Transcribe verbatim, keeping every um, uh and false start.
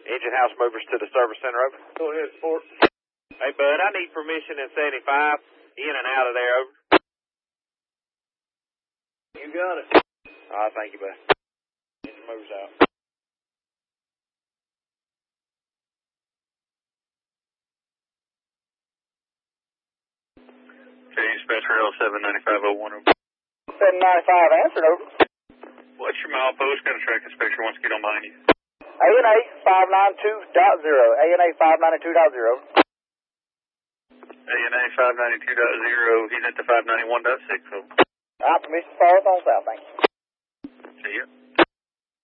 Engine house movers to the service center, over. Go ahead, Sport. Hey, bud, I need permission in seventy-five, in and out of there, over. You got it. All right, thank you, bud. Engine movers out. Okay, dispatcher L seven ninety-five oh one. seven ninety-five answered, over. What's your mile post? Got a track inspector wants to get on behind you. A N A five ninety-two dot zero. A N A five ninety-two dot zero. A N A five ninety-two dot zero. He's at the five ninety-one dot six. All right, permission to follow on south, thank you. See ya.